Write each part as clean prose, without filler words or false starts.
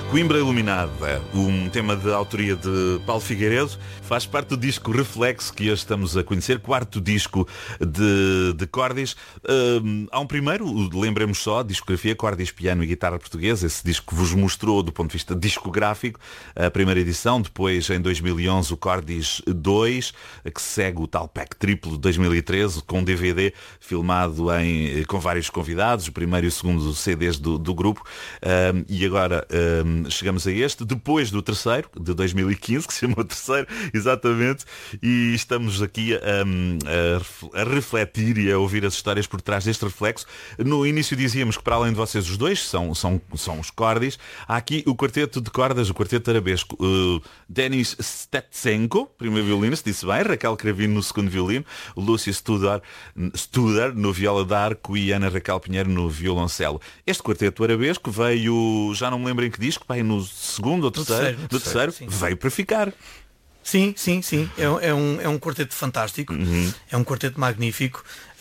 Coimbra Iluminada, um tema de autoria de Paulo Figueiredo, faz parte do disco Reflexo que hoje estamos a conhecer, quarto disco de Cordis. Há um primeiro, lembremos só, discografia, Cordis, piano e guitarra portuguesa, esse disco que vos mostrou do ponto de vista discográfico, a primeira edição, depois em 2011 o Cordis 2, que segue o tal pack triplo de 2013, com DVD filmado com vários convidados, o primeiro e o segundo CDs do grupo, e agora chegamos a este, depois do terceiro, de 2015, que se chama o terceiro, exatamente, e estamos aqui a refletir e a ouvir as histórias por trás deste reflexo. No início dizíamos que para além de vocês os dois, são os Cordis, há aqui o quarteto de cordas, o quarteto arabesco, Denis Stetsenko, primeiro violino, se disse bem, Raquel Cravino no segundo violino, Lúcia Studer no viola d'arco e Ana Raquel Pinheiro no violoncelo. Este quarteto arabesco veio, já não me lembro em que disco, no segundo ou terceiro, no terceiro veio para ficar. Sim. É um quarteto fantástico, é um quarteto magnífico,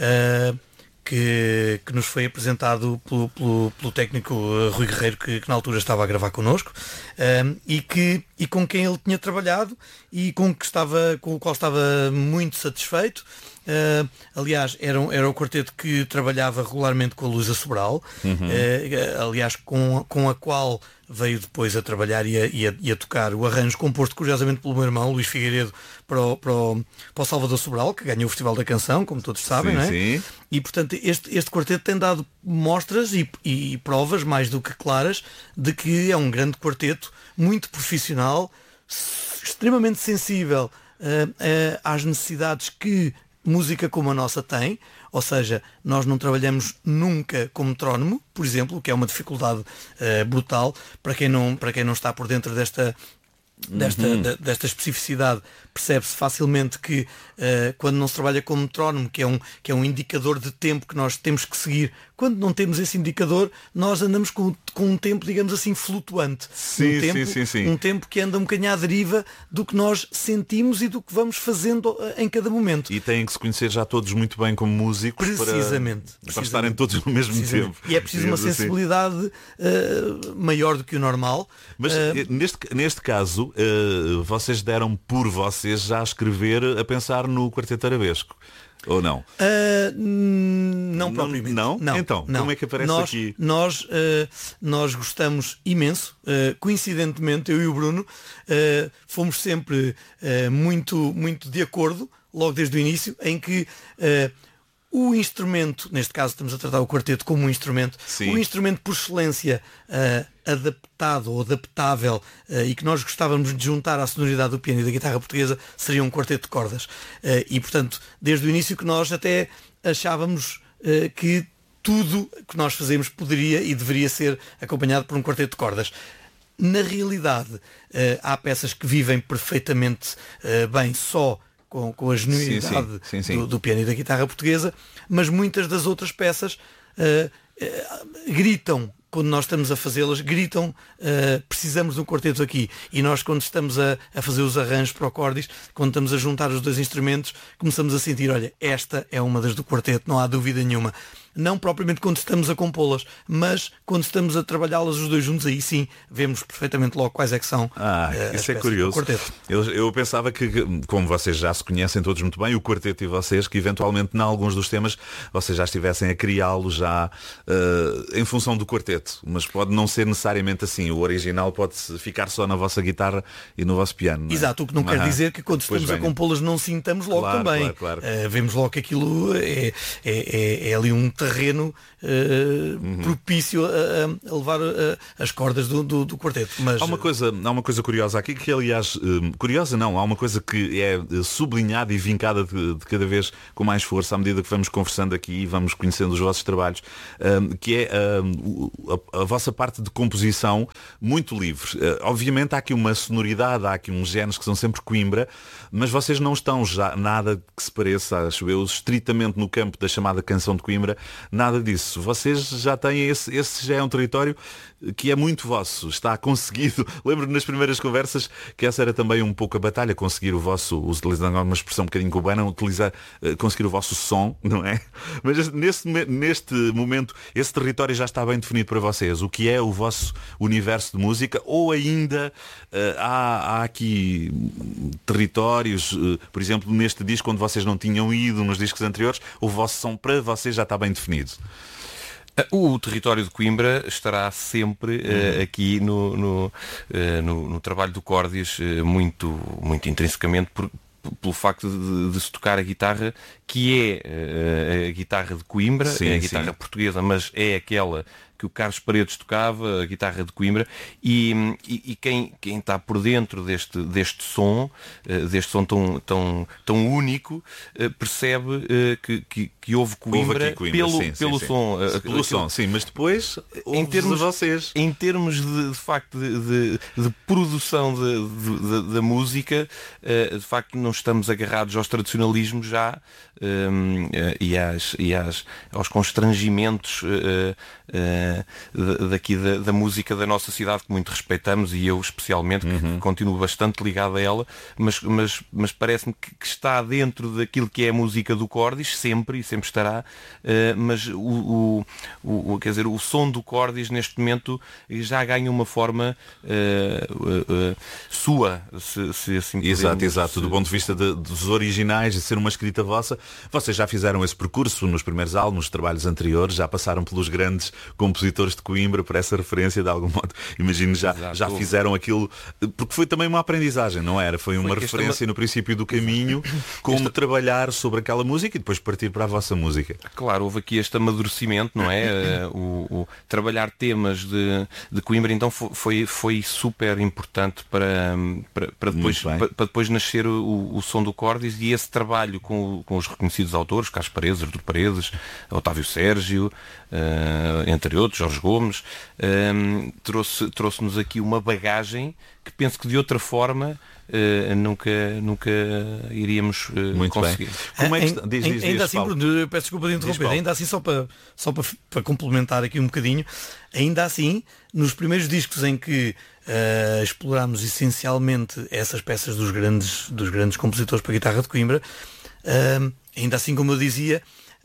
que nos foi apresentado pelo técnico Rui Guerreiro, que na altura estava a gravar connosco, e com quem ele tinha trabalhado e com o qual estava muito satisfeito. Aliás, era o quarteto que trabalhava regularmente com a Luísa Sobral, aliás, com a qual veio depois a trabalhar e a tocar o arranjo composto curiosamente pelo meu irmão Luís Figueiredo para o Salvador Sobral, que ganhou o Festival da Canção, como todos sabem, sim, não é? Sim. E portanto este quarteto tem dado mostras e provas mais do que claras de que é um grande quarteto, muito profissional, extremamente sensível às necessidades que música como a nossa tem, ou seja, nós não trabalhamos nunca com metrónomo, por exemplo, que é uma dificuldade brutal para quem não está por dentro desta especificidade. Percebe-se facilmente que quando não se trabalha com metrónomo, que é um indicador de tempo que nós temos que seguir, quando não temos esse indicador, nós andamos com um tempo, digamos assim, flutuante. Sim. Um tempo que anda um bocadinho à deriva do que nós sentimos e do que vamos fazendo em cada momento. E têm que se conhecer já todos muito bem como músicos para estarem todos no mesmo tempo. E é preciso uma sensibilidade maior do que o normal. Mas neste caso, vocês deram por vocês já a escrever, a pensar no quarteto arabesco. Ou não? Não propriamente. Não? Então, como é que aparece aqui? Nós gostamos imenso. Coincidentemente, eu e o Bruno fomos sempre muito de acordo, logo desde o início, em que o instrumento, neste caso estamos a tratar o quarteto como um instrumento, o instrumento por excelência adaptado ou adaptável e que nós gostávamos de juntar à sonoridade do piano e da guitarra portuguesa seria um quarteto de cordas. E portanto, desde o início que nós até achávamos que tudo que nós fazemos poderia e deveria ser acompanhado por um quarteto de cordas. Na realidade, há peças que vivem perfeitamente bem só com a genuinidade do piano e da guitarra portuguesa, mas muitas das outras peças gritam, quando nós estamos a fazê-las, precisamos de um quarteto aqui. E nós, quando estamos a fazer os arranjos para o Cordis, quando estamos a juntar os dois instrumentos, começamos a sentir, olha, esta é uma das do quarteto, não há dúvida nenhuma. Não propriamente quando estamos a compô-las, mas quando estamos a trabalhá-las os dois juntos, aí sim vemos perfeitamente logo quais é que são isso é curioso. Eu pensava que, como vocês já se conhecem todos muito bem, o quarteto e vocês, que eventualmente em alguns dos temas vocês já estivessem a criá-lo já em função do quarteto, mas pode não ser necessariamente assim. O original pode ficar só na vossa guitarra e no vosso piano. Exato, o que não quer dizer que quando estamos a compô-las não sintamos logo também. Claro. Vemos logo que aquilo é ali um terreno propício a levar as cordas do quarteto. Mas há uma coisa curiosa aqui, que aliás, curiosa não, há uma coisa que é sublinhada e vincada de cada vez com mais força à medida que vamos conversando aqui e vamos conhecendo os vossos trabalhos, que é a vossa parte de composição muito livre. Obviamente há aqui uma sonoridade, há aqui uns géneros que são sempre Coimbra, mas vocês não estão já nada que se pareça, acho eu, estritamente no campo da chamada canção de Coimbra, nada disso. Vocês já têm esse já é um território que é muito vosso, está conseguido. Lembro-me nas primeiras conversas que essa era também um pouco a batalha, conseguir o vosso, utilizando alguma expressão um bocadinho cubana, conseguir o vosso som, não é? Mas neste momento, esse território já está bem definido para vocês, o que é o vosso universo de música, ou ainda há aqui territórios, por exemplo, neste disco onde vocês não tinham ido nos discos anteriores, o vosso som para vocês já está bem definido? O território de Coimbra estará sempre aqui no trabalho do Córdias, muito intrinsecamente, pelo facto de se tocar a guitarra, que é a guitarra de Coimbra, sim, é a guitarra portuguesa, mas é aquela que o Carlos Paredes tocava, a guitarra de Coimbra, e quem está por dentro deste som tão único, percebe que houve Coimbra, pelo som. Pelo som, sim, mas depois em termos de vocês. Em termos de facto de produção da música, de facto não estamos agarrados aos tradicionalismos já, e aos constrangimentos daqui da música da nossa cidade, que muito respeitamos, e eu especialmente, que continuo bastante ligado a ela, mas parece-me que está dentro daquilo que é a música do Córdias, sempre estará, mas quer dizer, o som do Córdias neste momento já ganha uma forma sua, se assim podemos. Exato. Do ponto de vista dos originais, de ser uma escrita vossa, vocês já fizeram esse percurso nos primeiros álbuns, nos trabalhos anteriores, já passaram pelos grandes compositores de Coimbra, por essa referência, de algum modo. Imagino, já fizeram aquilo, porque foi também uma aprendizagem, não era? Foi uma referência no princípio do caminho, como trabalhar sobre aquela música e depois partir para a vossa música. Claro, houve aqui este amadurecimento, não é? O trabalhar temas de Coimbra, então foi super importante para depois nascer o som do Córdias, e esse trabalho com os reconhecidos autores, Carlos Paredes, Artur Paredes, Otávio Sérgio, entre outros, Jorge Gomes, trouxe-nos aqui uma bagagem que penso que de outra forma nunca iríamos conseguir. Como é que diz, ainda assim, Bruno, eu peço desculpa de interromper, ainda assim, só para complementar aqui um bocadinho, ainda assim, nos primeiros discos em que explorámos essencialmente essas peças dos grandes compositores para a guitarra de Coimbra, ainda assim, como eu dizia,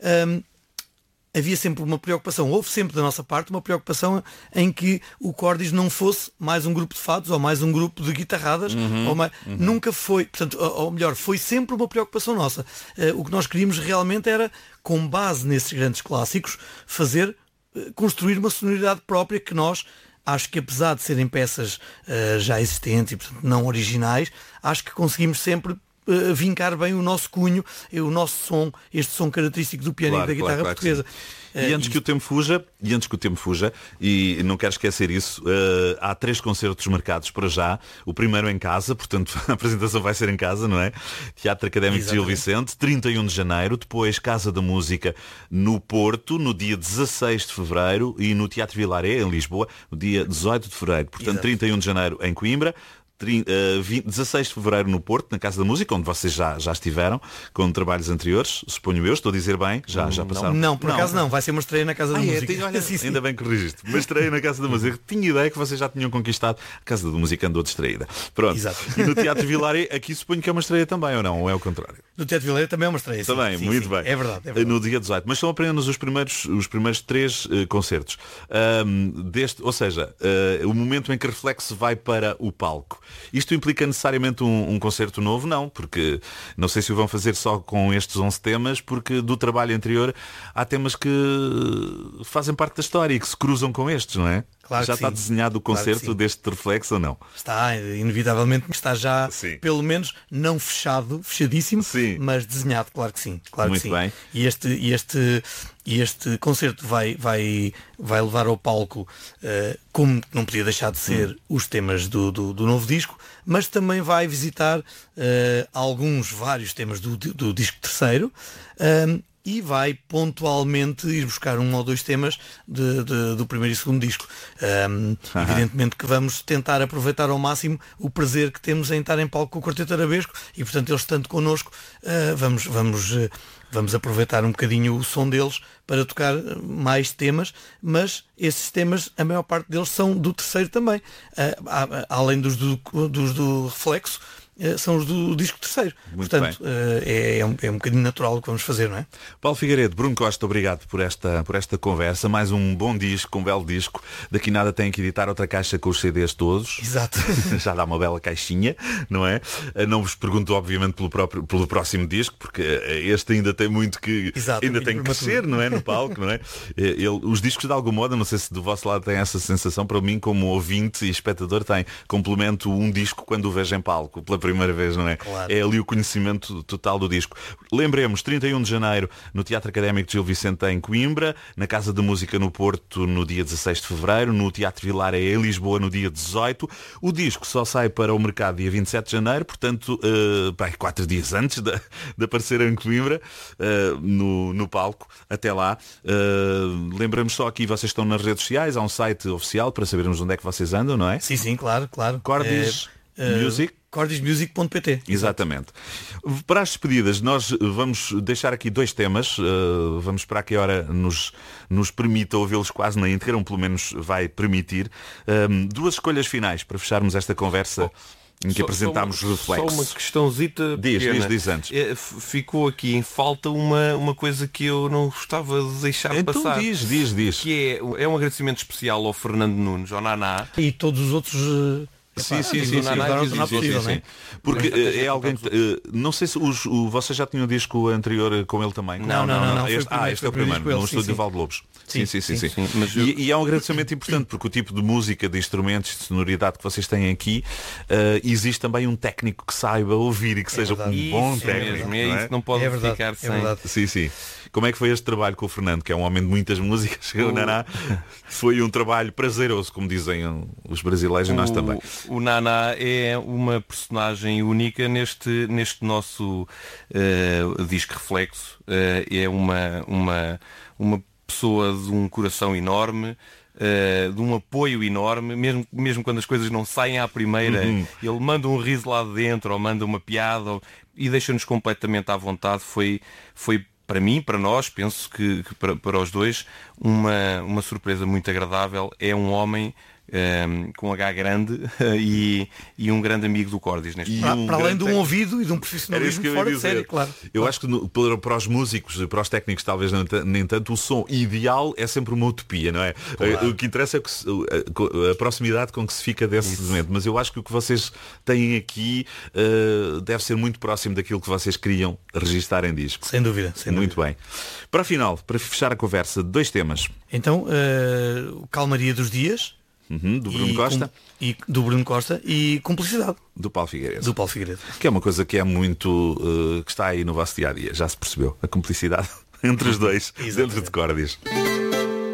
havia sempre uma preocupação, houve sempre da nossa parte uma preocupação em que o Córdias não fosse mais um grupo de fados ou mais um grupo de guitarradas, nunca foi, portanto, ou melhor, foi sempre uma preocupação nossa. O que nós queríamos realmente era, com base nesses grandes clássicos, construir uma sonoridade própria que nós, acho que apesar de serem peças já existentes e portanto não originais, acho que conseguimos sempre vincar bem o nosso cunho, o nosso som, este som característico do piano e da guitarra portuguesa. E antes que o tempo fuja, e não quero esquecer isso, há 3 concertos marcados para já. O primeiro em casa, portanto a apresentação vai ser em casa, não é? Teatro Académico de Gil Vicente, 31 de janeiro, depois Casa da Música no Porto, no dia 16 de fevereiro, e no Teatro Vilaré, em Lisboa, no dia 18 de fevereiro. Portanto, 31 de janeiro em Coimbra, 16 de fevereiro no Porto, na Casa da Música, onde vocês já estiveram com trabalhos anteriores, suponho eu, estou a dizer bem, já passaram. Não, por acaso não, vai ser uma estreia na Casa da Música. Olha, ainda bem que corrigiste, uma estreia na Casa da Música. Tinha ideia que vocês já tinham conquistado, a Casa da Música andou distraída. Pronto. Exato. E no Teatro Vilaré, aqui suponho que é uma estreia também, ou não? Ou é o contrário? No Teatro Vilaré também é uma estreia. Também, muito bem. É verdade. No dia 18. Mas são apenas os primeiros 3 concertos. Ou seja, o momento em que Reflexo vai para o palco. Isto implica necessariamente um concerto novo? Não, porque não sei se o vão fazer só com estes 11 temas, porque do trabalho anterior há temas que fazem parte da história e que se cruzam com estes, não é? Claro já que está sim. desenhado o concerto deste Reflexo ou não? Está, inevitavelmente está já, pelo menos, não fechadíssimo, mas desenhado, claro que sim. Muito bem. E este concerto vai levar ao palco, como não podia deixar de ser, os temas do novo disco, mas também vai visitar vários temas do disco terceiro, e vai pontualmente ir buscar 1 ou 2 temas do primeiro e segundo disco. Evidentemente que vamos tentar aproveitar ao máximo o prazer que temos em estar em palco com o Quarteto Arabesco, e portanto eles estando connosco, vamos vamos aproveitar um bocadinho o som deles para tocar mais temas, mas esses temas, a maior parte deles são do terceiro também, além dos do Reflexo, são os do disco terceiro. Muito Portanto, é um bocadinho natural o que vamos fazer, não é? Paulo Figueiredo, Bruno Costa, obrigado por esta conversa. Mais um bom disco, um belo disco. Daqui nada tem que editar outra caixa com os CDs todos. Exato. Já dá uma bela caixinha, não é? Não vos pergunto, obviamente, pelo próximo disco, porque este ainda tem muito que... Exato, ainda tem que crescer, não é? No palco, não é? Os discos, de algum modo, não sei se do vosso lado tem essa sensação, para mim, como ouvinte e espectador, tem. Complemento um disco quando o vejo em palco, pela primeira vez, não é? Claro. É ali o conhecimento total do disco. Lembremos, 31 de janeiro no Teatro Académico de Gil Vicente em Coimbra, na Casa de Música no Porto no dia 16 de fevereiro, no Teatro Vilar em Lisboa no dia 18. O disco só sai para o mercado dia 27 de janeiro, portanto, 4 dias antes de aparecer em Coimbra, no palco. Até lá. Lembramos só aqui, vocês estão nas redes sociais, há um site oficial para sabermos onde é que vocês andam, não é? Sim, claro. Cordis Music. Cordismusic.pt. Exatamente. Para as despedidas, nós vamos deixar aqui 2 temas. Vamos esperar que a hora nos permita ouvi-los quase na íntegra, ou pelo menos vai permitir. 2 escolhas finais para fecharmos esta conversa em que apresentámos Reflexo. Só uma questãozita pequena. Diz antes. Ficou aqui em falta uma coisa que eu não gostava de deixar então passar. Diz. Que é um agradecimento especial ao Fernando Nunes, ao Naná. E todos os outros... Sim. Porque é alguém que, não sei se vocês já tinham um disco anterior com ele também. Não. Este é o primeiro, no estúdio Valde Lobos. Sim. Mas E é um agradecimento importante, porque o tipo de música, de instrumentos, de sonoridade que vocês têm aqui, existe também um técnico que saiba ouvir e que seja um bom técnico. Mesmo, isso não pode ficar sem. Sim. Como é que foi este trabalho com o Fernando, que é um homem de muitas músicas? O Naná foi um trabalho prazeroso, como dizem os brasileiros, e nós também. O Naná é uma personagem única neste nosso disco Reflexo. É uma pessoa de um coração enorme, de um apoio enorme, mesmo quando as coisas não saem à primeira, ele manda um riso lá de dentro, ou manda uma piada, e deixa-nos completamente à vontade. Foi para mim, para nós, penso que para os dois, uma surpresa muito agradável. É um homem com H grande e um grande amigo do Cordis neste momento. Para além de um ouvido e de um profissionalismo fora de série, claro. Eu acho que para os músicos, para os técnicos talvez nem tanto, o som ideal é sempre uma utopia, não é? Claro. O que interessa é a proximidade com que se fica desse momento. Mas eu acho que o que vocês têm aqui deve ser muito próximo daquilo que vocês queriam registar em disco. Sem dúvida. Muito bem. Para fechar a conversa, 2 temas. Então, Calmaria dos Dias. Do Bruno Costa. Do Bruno Costa e Cumplicidade. Do Paulo Figueiredo. Que é uma coisa que é muito... que está aí no vosso dia-a-dia. Já se percebeu. A cumplicidade entre os dois dentro de Cordis.